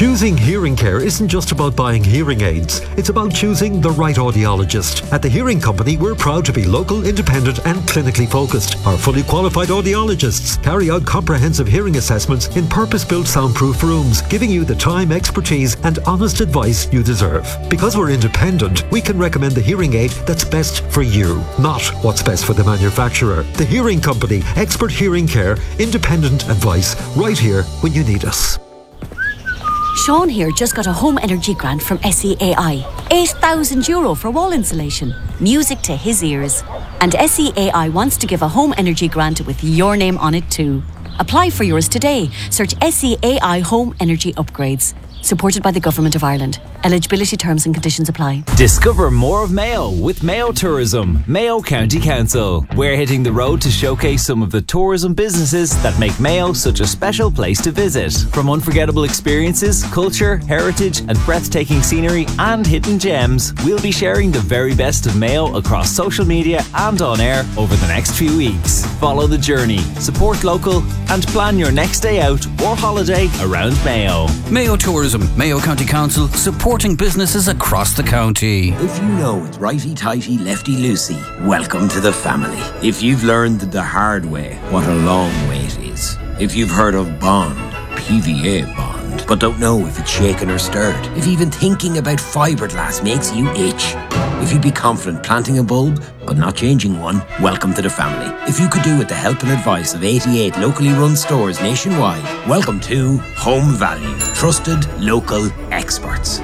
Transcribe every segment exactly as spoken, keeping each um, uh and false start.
Choosing hearing care isn't just about buying hearing aids. It's about choosing the right audiologist. At the Hearing Company, we're proud to be local, independent and clinically focused. Our fully qualified audiologists carry out comprehensive hearing assessments in purpose-built soundproof rooms, giving you the time, expertise and honest advice you deserve. Because we're independent, we can recommend the hearing aid that's best for you, not what's best for the manufacturer. The Hearing Company, expert hearing care, independent advice, right here when you need us. Sean here just got a home energy grant from S E A I. eight thousand euro for wall insulation. Music to his ears. And S E A I wants to give a home energy grant with your name on it too. Apply for yours today. Search S E A I Home Energy Upgrades. Supported by the Government of Ireland. Eligibility terms and conditions apply. Discover more of Mayo with Mayo Tourism, Mayo County Council. We're hitting the road to showcase some of the tourism businesses that make Mayo such a special place to visit. From unforgettable experiences, culture, heritage and breathtaking scenery and hidden gems, we'll be sharing the very best of Mayo across social media and on air over the next few weeks. Follow the journey, support local and plan your next day out or holiday around Mayo. Mayo Tourism, Mayo County Council, supporting businesses across the county. If you know it's righty-tighty, lefty-loosey, welcome to the family. If you've learned the hard way what a long way it is. If you've heard of Bond, P V A Bond, but don't know if it's shaken or stirred. If even thinking about fiberglass makes you itch. If you'd be confident planting a bulb, but not changing one, welcome to the family. If you could do with the help and advice of eighty-eight locally run stores nationwide, welcome to Home Value. Trusted local experts.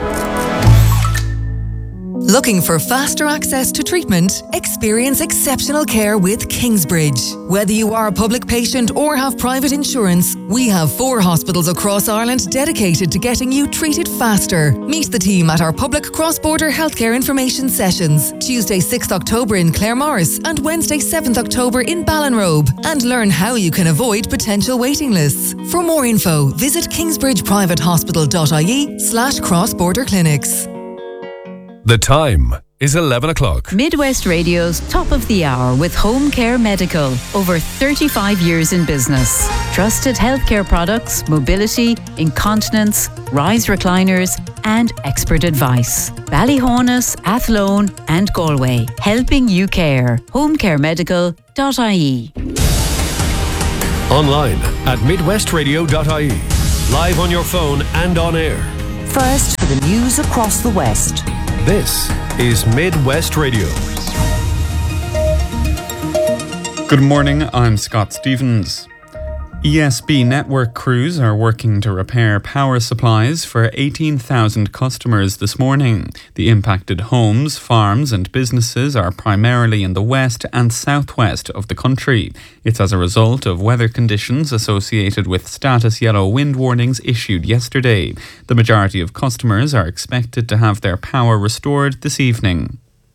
Looking for faster access to treatment? Experience exceptional care with Kingsbridge. Whether you are a public patient or have private insurance, we have four hospitals across Ireland dedicated to getting you treated faster. Meet the team at our public cross-border healthcare information sessions, Tuesday sixth October in Claremorris and Wednesday seventh October in Ballinrobe, and learn how you can avoid potential waiting lists. For more info, visit kingsbridgeprivatehospital.ie slash cross-border clinics. The time is eleven o'clock. Midwest Radio's Top of the Hour with Home Care Medical. Over thirty-five years in business. Trusted healthcare products, mobility, incontinence, rise recliners and expert advice. Ballyhonus, Athlone and Galway. Helping you care. home care medical dot I E. Online at midwest radio dot I E. Live on your phone and on air. First for the news across the West. This is Midwest Radio. Good morning, I'm Scott Stevens. E S B network crews are working to repair power supplies for eighteen thousand customers this morning. The impacted homes, farms and businesses are primarily in the west and southwest of the country. It's as a result of weather conditions associated with status yellow wind warnings issued yesterday. The majority of customers are expected to have their power restored this evening.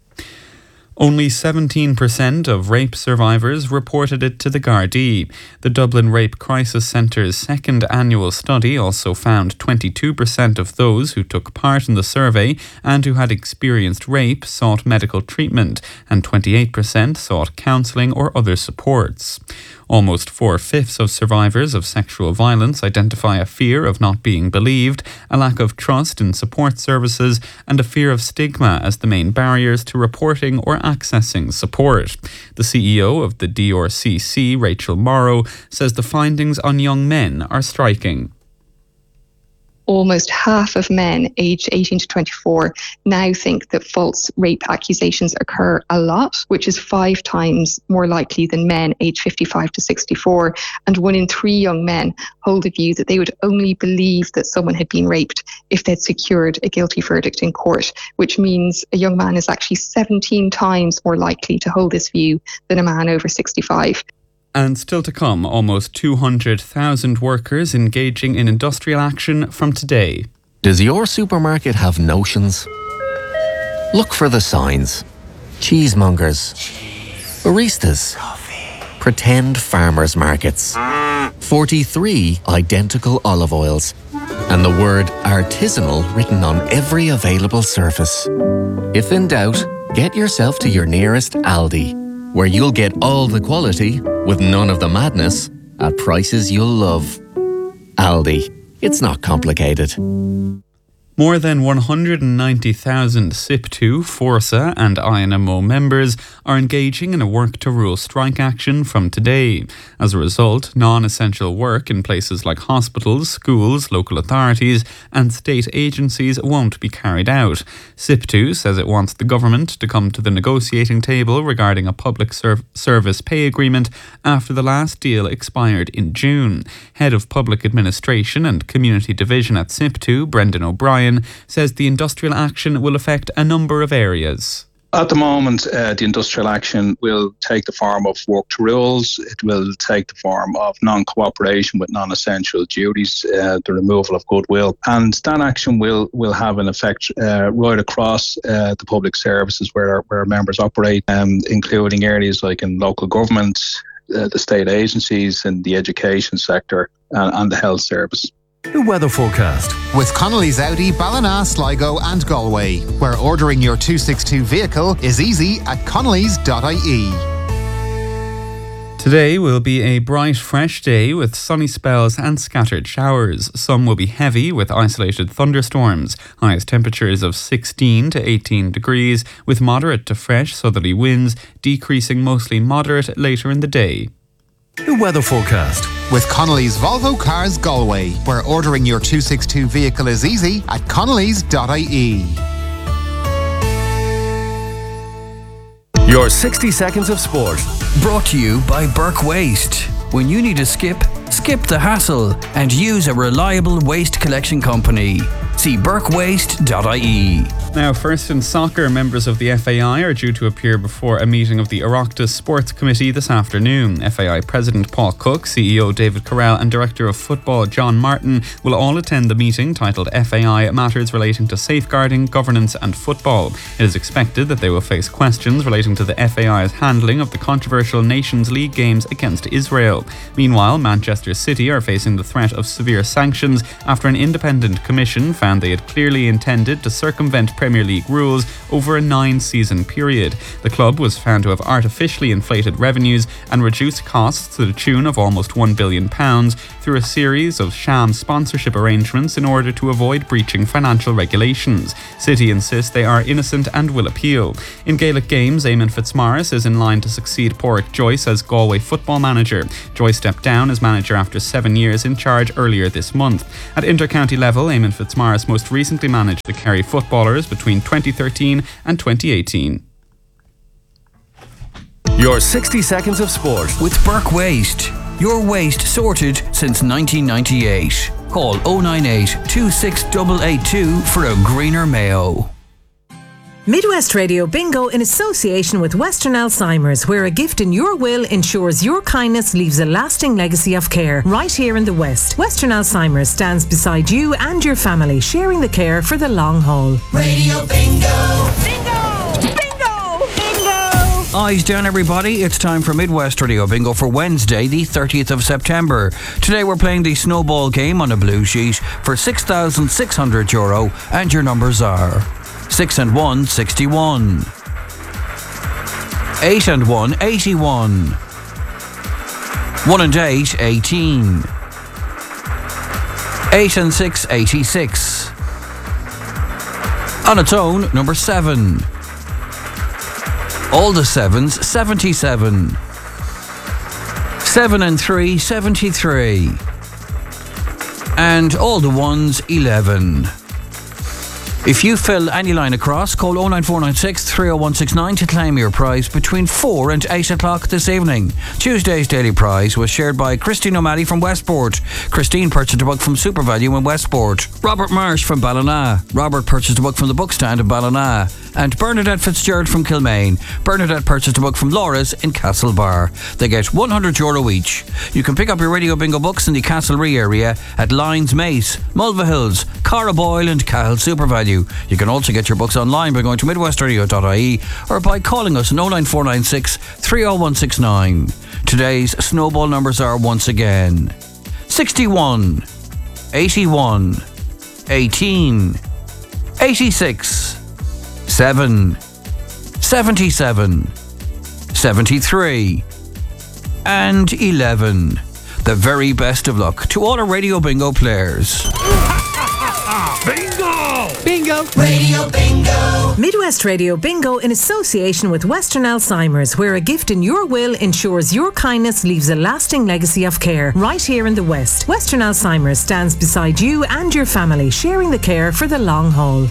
Only seventeen percent of rape survivors reported it to the Gardaí. The Dublin Rape Crisis Centre's second annual study also found twenty-two percent of those who took part in the survey and who had experienced rape sought medical treatment, and twenty-eight percent sought counselling or other supports. Almost four-fifths of survivors of sexual violence identify a fear of not being believed, a lack of trust in support services, and a fear of stigma as the main barriers to reporting or accessing support. The C E O of the D R C C, Rachel Morrow, says the findings on young men are striking. Almost half of men aged eighteen to twenty-four now think that false rape accusations occur a lot, which is five times more likely than men aged fifty-five to sixty-four. And one in three young men hold the view that they would only believe that someone had been raped if they'd secured a guilty verdict in court, which means a young man is actually seventeen times more likely to hold this view than a man over sixty-five. And still to come, almost two hundred thousand workers engaging in industrial action from today. Does your supermarket have notions? Look for the signs. Cheesemongers. Baristas. Pretend farmers markets. forty-three identical olive oils. And the word artisanal written on every available surface. If in doubt, get yourself to your nearest Aldi, where you'll get all the quality with none of the madness at prices you'll love. Aldi. It's not complicated. More than one hundred ninety thousand S I P two, Forsa and I N M O members are engaging in a work-to-rule strike action from today. As a result, non-essential work in places like hospitals, schools, local authorities and state agencies won't be carried out. S I P two says it wants the government to come to the negotiating table regarding a public serv- service pay agreement after the last deal expired in June. Head of Public Administration and Community Division at S I P two, Brendan O'Brien, says the industrial action will affect a number of areas. At the moment, uh, the industrial action will take the form of work to rules. It will take the form of non-cooperation with non-essential duties, uh, the removal of goodwill. And that action will, will have an effect uh, right across uh, the public services where, where members operate, um, including areas like in local government, uh, the state agencies, and the education sector and, and the health service. The weather forecast with Connolly's Audi, Ballina, Sligo and Galway, where ordering your two sixty-two vehicle is easy at connellys dot I E. Today will be a bright, fresh day with sunny spells and scattered showers. Some will be heavy with isolated thunderstorms. Highest temperatures of sixteen to eighteen degrees with moderate to fresh southerly winds, decreasing mostly moderate later in the day. The weather forecast with Connolly's Volvo Cars Galway, where ordering your two sixty-two vehicle is easy at connellys dot I E. Your sixty seconds of sport. Brought to you by Burke Waste. When you need to skip, skip the hassle and use a reliable waste collection company. See burke waste dot I E. Now, first in soccer, members of the F A I are due to appear before a meeting of the Oireachtas Sports Committee this afternoon. F A I President Paul Cook, C E O David Carrell and Director of Football John Martin will all attend the meeting titled F A I Matters Relating to Safeguarding, Governance and Football. It is expected that they will face questions relating to the F A I's handling of the controversial Nations League games against Israel. Meanwhile, Manchester City are facing the threat of severe sanctions after an independent commission found they had clearly intended to circumvent Premier League rules over a nine-season period. The club was found to have artificially inflated revenues and reduced costs to the tune of almost one billion pounds through a series of sham sponsorship arrangements in order to avoid breaching financial regulations. City insist they are innocent and will appeal. In Gaelic games, Eamon Fitzmaurice is in line to succeed Pádraig Joyce as Galway football manager. Joyce stepped down as manager after seven years in charge earlier this month. At inter-county level, Eamon Fitzmaurice most recently managed the Kerry footballers between twenty thirteen and twenty eighteen. Your sixty seconds of sport with Burke Waste. Your waste sorted since nineteen ninety-eight. Call oh nine eight, two six eight eight two for a greener Mayo. Midwest Radio Bingo in association with Western Alzheimer's, where a gift in your will ensures your kindness leaves a lasting legacy of care right here in the West. Western Alzheimer's stands beside you and your family, sharing the care for the long haul. Radio Bingo! Bingo! Bingo! Bingo! Eyes down, everybody. It's time for Midwest Radio Bingo for Wednesday, the thirtieth of September. Today we're playing the snowball game on a blue sheet for six thousand six hundred euro, and your numbers are six and one, sixty-one. eight and one, eighty-one. one and eight, eighteen. eight and six, eighty-six. On its own, number seven. All the sevens, seventy-seven. seven and three, seventy-three. And all the ones, eleven. If you fill any line across, call oh nine four nine six, three oh one six nine to claim your prize between four and eight o'clock this evening. Tuesday's daily prize was shared by Christine O'Malley from Westport. Christine purchased a book from SuperValue in Westport. Robert Marsh from Ballina. Robert purchased a book from the bookstand in Ballina. And Bernadette Fitzgerald from Kilmaine. Bernadette purchased a book from Laura's in Castlebar. They get one hundred euro each. You can pick up your Radio Bingo books in the Castlerea area at Lyons Mace, Mulvihills, Carraboyle and Cahill SuperValue. You can also get your books online by going to midwest radio dot I E or by calling us on oh nine four nine six, three oh one six nine. Today's snowball numbers are once again sixty-one, eighty-one, eighteen, eighty-six, seven, seventy-seven, seventy-three, and eleven. the very best of luck to all our Radio Bingo players. Bingo! Bingo! Radio Bingo! Midwest Radio Bingo in association with Western Alzheimer's, where a gift in your will ensures your kindness leaves a lasting legacy of care. Right here in the West, Western Alzheimer's stands beside you and your family, sharing the care for the long haul.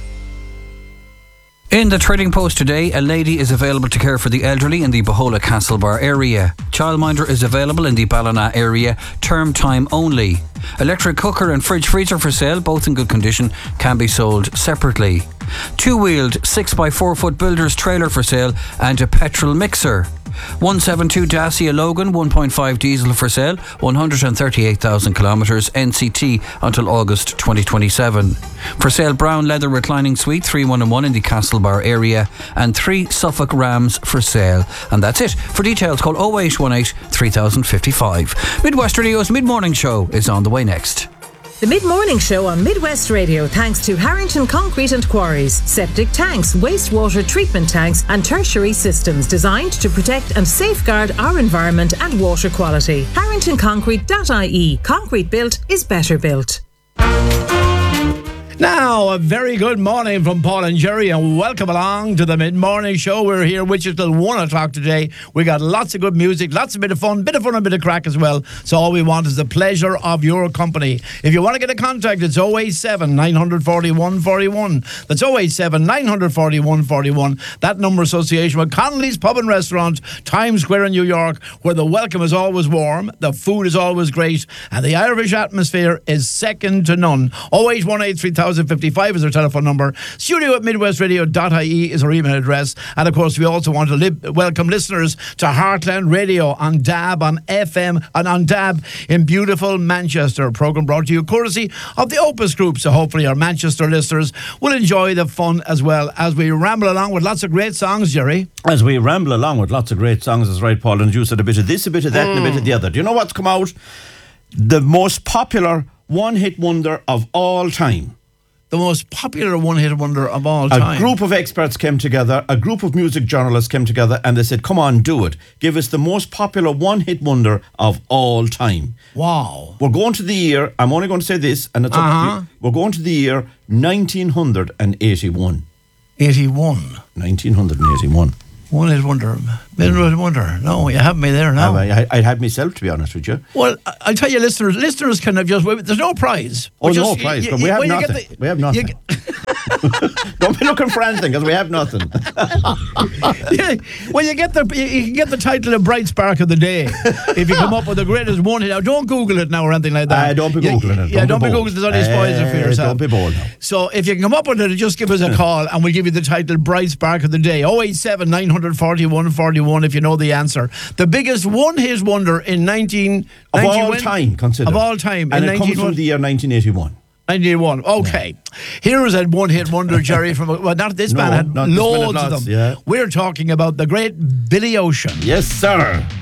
In the Trading Post today, a lady is available to care for the elderly in the Bohola Castlebar area. Childminder is available in the Ballina area, term time only. Electric cooker and fridge freezer for sale, both in good condition, can be sold separately. Two-wheeled six by four foot builder's trailer for sale and a petrol mixer. one seventy-two Dacia Logan one point five diesel for sale, one hundred thirty-eight thousand kilometres, N C T until August twenty twenty-seven. For sale brown leather reclining suite three one one in the Castlebar area, and three Suffolk Rams for sale. And that's it. For details call oh eight one eight three thousand fifty-five. Midwest Radio's mid-morning show is on the way next. The Mid-Morning Show on Midwest Radio, thanks to Harrington Concrete and Quarries. Septic tanks, wastewater treatment tanks and tertiary systems designed to protect and safeguard our environment and water quality. harrington concrete dot I E. Concrete built is better built. Now, a very good morning from Paul and Jerry, and welcome along to the Mid-Morning Show. We're here with you till one o'clock today. We got lots of good music, lots of bit of fun, bit of fun and bit of crack as well. So all we want is the pleasure of your company. If you want to get in contact, it's oh eight seven, nine four one, one four one. That's oh eight seven, nine four one, one four one. That number association with Connolly's Pub and Restaurant, Times Square in New York, where the welcome is always warm, the food is always great, and the Irish atmosphere is second to none. oh eight one eight, three thousand fifty-five is our telephone number. Studio at midwest radio dot I E is our email address. And of course, we also want to li- welcome listeners to Heartland Radio on D A B, on F M, and on D A B in beautiful Manchester. A programme brought to you courtesy of the Opus Group. So hopefully our Manchester listeners will enjoy the fun as well as we ramble along with lots of great songs, Jerry. As we ramble along with lots of great songs, that's right, Paul, and you said a bit of this, a bit of that, mm. and a bit of the other. Do you know what's come out? The most popular one-hit wonder of all time. The most popular one-hit wonder of all time. A group of experts came together, a group of music journalists came together, and they said, come on, do it. Give us the most popular one-hit wonder of all time. Wow. We're going to the year, I'm only going to say this, and it's uh-huh. up to you. We're going to the year nineteen eighty-one. eighty-one? nineteen eighty-one. One-hit wonder. One-hit wonder. No, you have me there now. I, I, I'd have myself, to be honest with you. Well, I'll tell you, listeners, listeners can have just... There's no prize. Oh, just, no prize, you, but you, we have nothing. The, we have nothing. Don't be looking for anything, because we have nothing. Yeah, well, you get the you, you can get the title of Bright Spark of the Day if you come up with the greatest one hit. Now, don't Google it now or anything like that. Uh, don't be Googling you, it. Yeah, don't, don't be Googling it. There's only spoils uh, for yourself. Don't be bold now. So if you can come up with it, just give us a call and we'll give you the title Bright Spark of the Day. oh eight seven, nine four one, one four one if you know the answer. The biggest one-hit wonder in nineteen of all time, consider. Of all time. And in it comes from the year nineteen eighty-one. nineteen eighty-one. Okay. Yeah. Here is a one-hit wonder, Jerry, from... Well, not this no, band, had not loads this of them. Yeah. We're talking about the great Billy Ocean. Yes, sir.